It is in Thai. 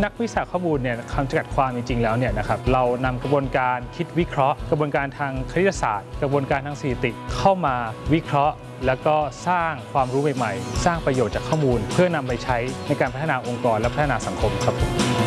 นักวิชาข้อมูลเนี่ยคำจำกัดความจริงๆแล้วเนี่ยนะครับเรานำกระบวนการคิดวิเคราะห์กระบวนการทางคณิตศาสตร์กระบวนการทางสถิติเข้ามาวิเคราะห์แล้วก็สร้างความรู้ใหม่ๆสร้างประโยชน์จากข้อมูลเพื่อนำไปใช้ในการพัฒนาองค์กรและพัฒนาสังคมครับ